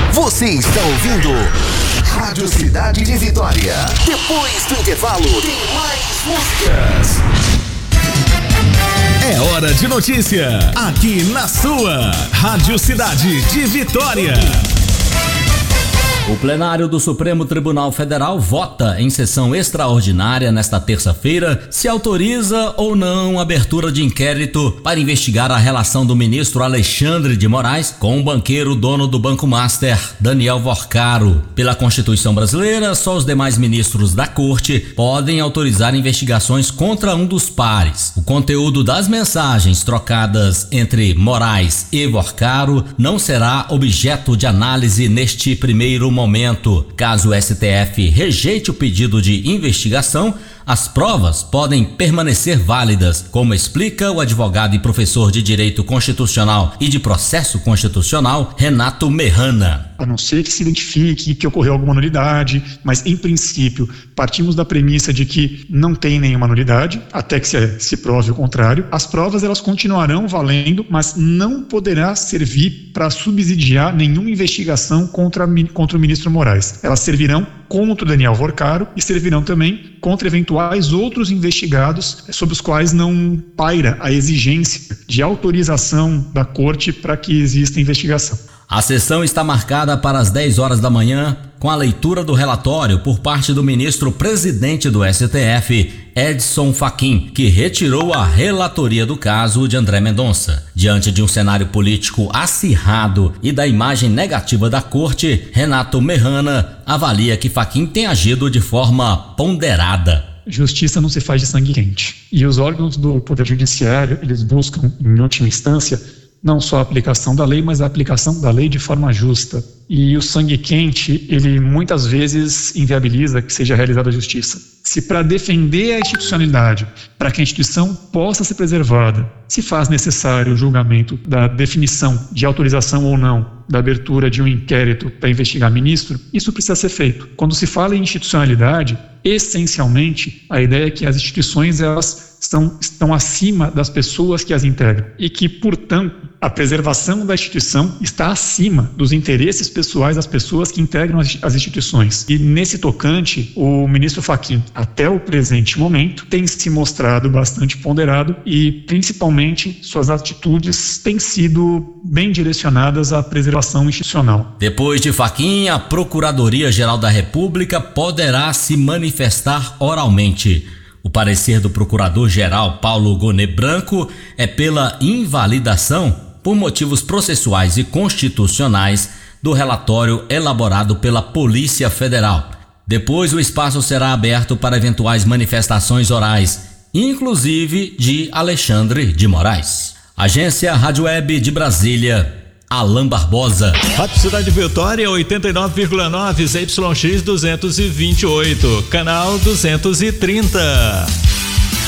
Você está ouvindo Rádio Cidade de Vitória. Depois do intervalo, tem mais músicas. É hora de notícia, aqui na sua Rádio Cidade de Vitória. O plenário do Supremo Tribunal Federal vota em sessão extraordinária nesta terça-feira se autoriza ou não a abertura de inquérito para investigar a relação do ministro Alexandre de Moraes com o banqueiro dono do Banco Master, Daniel Worcaro. Pela Constituição brasileira, só os demais ministros da Corte podem autorizar investigações contra um dos pares. O conteúdo das mensagens trocadas entre Moraes e Worcaro não será objeto de análise neste primeiro momento. Caso o STF rejeite o pedido de investigação, as provas podem permanecer válidas, como explica o advogado e professor de Direito Constitucional e de Processo Constitucional, Renato Merrana. A não ser que se identifique que ocorreu alguma nulidade, mas em princípio partimos da premissa de que não tem nenhuma nulidade, até que se prove o contrário. As provas elas continuarão valendo, mas não poderá servir para subsidiar nenhuma investigação contra o ministro Moraes. Elas servirão contra o Daniel Worcaro e servirão também contra eventuais outros investigados sobre os quais não paira a exigência de autorização da Corte para que exista investigação. A sessão está marcada para as 10 horas da manhã, com a leitura do relatório por parte do ministro presidente do STF, Edson Fachin, que retirou a relatoria do caso de André Mendonça. Diante de um cenário político acirrado e da imagem negativa da corte, Renato Merrana avalia que Fachin tem agido de forma ponderada. Justiça não se faz de sangue quente. E os órgãos do Poder Judiciário, eles buscam, em última instância, não só a aplicação da lei, mas a aplicação da lei de forma justa. E o sangue quente, ele muitas vezes inviabiliza que seja realizada a justiça. Se para defender a institucionalidade, para que a instituição possa ser preservada, se faz necessário o julgamento da definição de autorização ou não da abertura de um inquérito para investigar ministro, isso precisa ser feito. Quando se fala em institucionalidade, essencialmente, a ideia é que as instituições elas estão acima das pessoas que as integram e que, portanto, a preservação da instituição está acima dos interesses pessoais das pessoas que integram as instituições. E nesse tocante, o ministro Fachin, até o presente momento, tem se mostrado bastante ponderado e, principalmente, suas atitudes têm sido bem direcionadas à preservação institucional. Depois de Fachin, a Procuradoria-Geral da República poderá se manifestar oralmente. O parecer do Procurador-Geral Paulo Gonet Branco é pela invalidação, por motivos processuais e constitucionais, do relatório elaborado pela Polícia Federal. Depois, o espaço será aberto para eventuais manifestações orais, inclusive de Alexandre de Moraes. Agência Rádio Web de Brasília, Alain Barbosa. Rádio Cidade de Vitória 89,9 ZYX 228, canal 230.